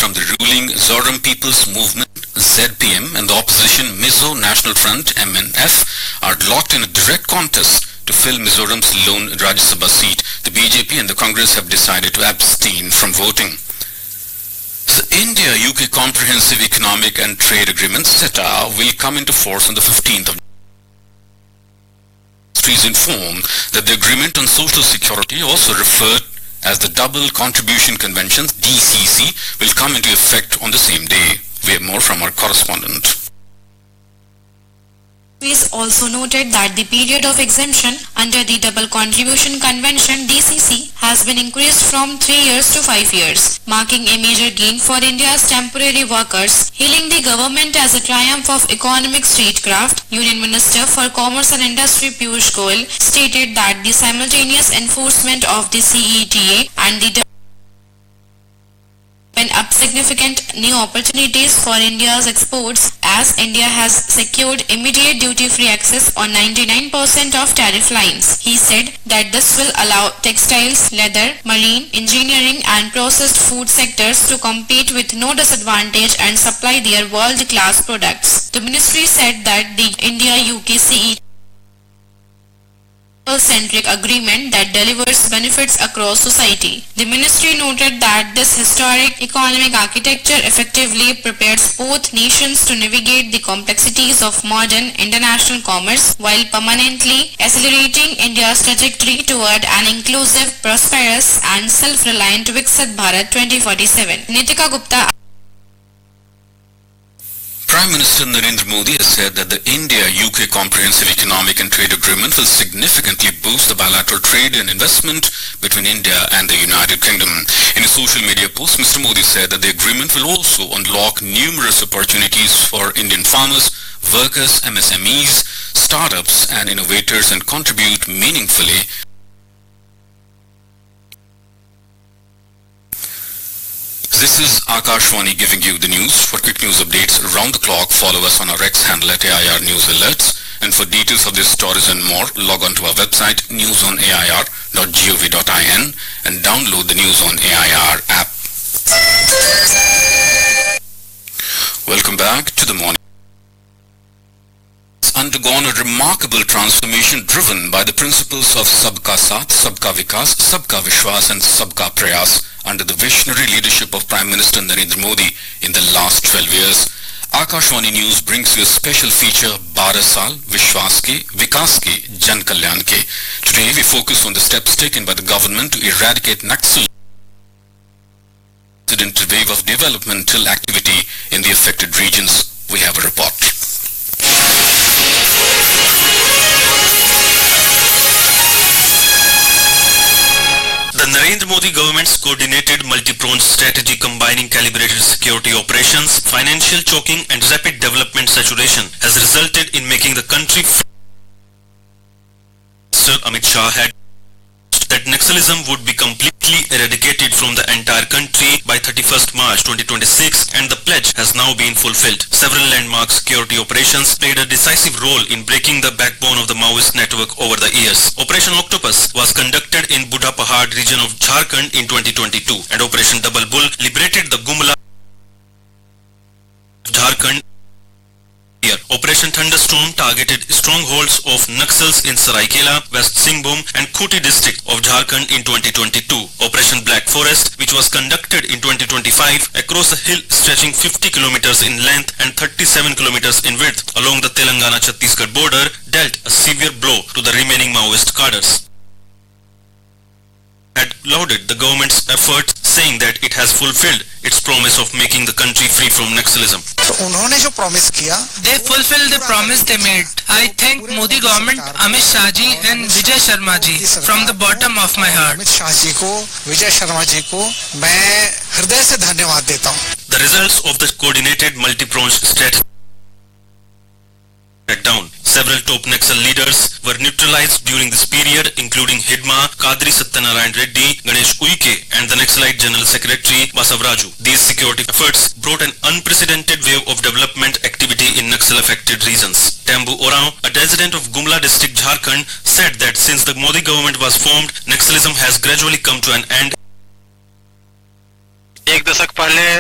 from the ruling Zoram People's Movement ZPM and the opposition Mizo National Front MNF are locked in a direct contest to fill Mizoram's lone Rajya Sabha seat. The BJP and the Congress have decided to abstain from voting. The India-UK Comprehensive Economic and Trade Agreement (CETA) will come into force on the 15th of Ministries informed that the Agreement on Social Security, also referred as the Double Contribution Conventions (DCC), will come into effect on the same day. We have more from our correspondent. Ministries also noted that the period of exemption under the Double Contribution Convention (DCC) has been increased from 3 years to 5 years, marking a major gain for India's temporary workers. Hailing the government as a triumph of economic statecraft, Union Minister for Commerce and Industry Piyush Goyal stated that the simultaneous enforcement of the CETA and the open up significant new opportunities for India's exports, as India has secured immediate duty-free access on 99% of tariff lines. He said that this will allow textiles, leather, marine, engineering and processed food sectors to compete with no disadvantage and supply their world-class products. The ministry said that the India-UK CETA centric agreement that delivers benefits across society. The ministry noted that this historic economic architecture effectively prepares both nations to navigate the complexities of modern international commerce while permanently accelerating India's trajectory toward an inclusive, prosperous and self-reliant Viksit Bharat 2047. Nitika Gupta. Prime Minister Narendra Modi has said that the India-UK Comprehensive Economic and Trade Agreement will significantly boost the bilateral trade and investment between India and the United Kingdom. In a social media post, Mr. Modi said that the agreement will also unlock numerous opportunities for Indian farmers, workers, MSMEs, startups and innovators and contribute meaningfully . This is Akashwani giving you the news. For quick news updates around the clock, follow us on our X handle at AIR News Alerts. And for details of these stories and more, log on to our website newsonair.gov.in and download the News on AIR app. Welcome back to the morning. Undergone a remarkable transformation driven by the principles of Sabka Saath, Sabka Vikas, Sabka Vishwas and Sabka Prayas under the visionary leadership of Prime Minister Narendra Modi in the last 12 years. Akashwani News brings you a special feature, 12 Saal, Vishwas Ke, Vikas Ke, Jan Kalyan Ke. Today we focus on the steps taken by the government to eradicate Naxal wave of developmental activity in the affected regions. We have a report. The Narendra Modi government's coordinated multi-pronged strategy combining calibrated security operations, financial choking and rapid development saturation has resulted in making the country Minister Amit Shah had that Naxalism would be completely eradicated from the entire country by 31st March 2026 and the pledge has now been fulfilled. Several landmark security operations played a decisive role in breaking the backbone of the Maoist network over the years. Operation Octopus was conducted in Buddha Pahad region of Jharkhand in 2022 and Operation Double Bull liberated the Gumla Jharkhand. Operation Thunderstorm targeted strongholds of Naxals in Saraikela, West Singhbhum and Khuti district of Jharkhand in 2022. Operation Black Forest, which was conducted in 2025 across a hill stretching 50 kilometers in length and 37 kilometers in width along the Telangana-Chhattisgarh border, dealt a severe blow to the remaining Maoist cadres. Had lauded the government's efforts, saying that it has fulfilled its promise of making the country free from Naxalism. They fulfilled the promise they made. I thank Modi government, Amit Shah ji and Vijay Sharma ji from the bottom of my heart. The results of the coordinated multi-pronged strategy down. Several top Naxal leaders were neutralized during this period, including Hidma, Kadri Satyanarayan Reddy, Ganesh Uike and the Naxalite General Secretary Basavaraju. These security efforts brought an unprecedented wave of development activity in Naxal-affected regions. Tambu Oraon, a resident of Gumla district, Jharkhand, said that since the Modi government was formed, Naxalism has gradually come to an end. एक दशक पहले